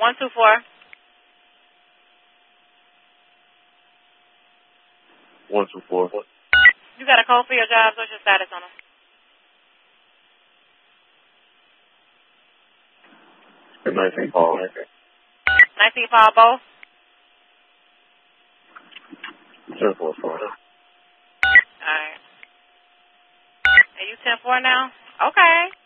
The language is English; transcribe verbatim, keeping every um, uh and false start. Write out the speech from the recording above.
One two four. One two four. You got a code for your jobs? What's your status on them? nineteen Paul. nineteen Paul both? ten four four. Alright. Are you ten four now? Okay.